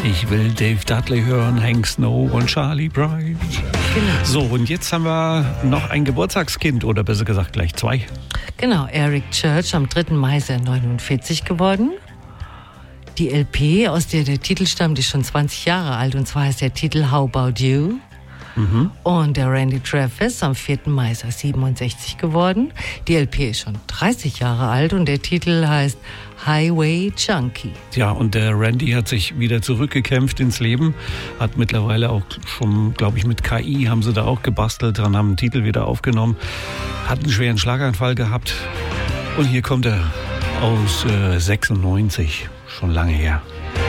Ich will Dave Dudley hören, Hank Snow und Charlie Bright. Genau. So, und jetzt haben wir noch ein Geburtstagskind, oder besser gesagt gleich zwei. Genau, Eric Church, am 3. Mai ist er 49 geworden. Die LP, aus der der Titel stammt, ist schon 20 Jahre alt, und zwar heißt der Titel How About You? Und der Randy Travis, am 4. Mai ist er 67 geworden. Die LP ist schon 30 Jahre alt und der Titel heißt Highway Junkie. Ja, und der Randy hat sich wieder zurückgekämpft ins Leben, hat mittlerweile auch schon, glaube ich, mit KI haben sie da auch gebastelt, dann haben einen Titel wieder aufgenommen, hat einen schweren Schlaganfall gehabt und hier kommt er aus 96, schon lange her.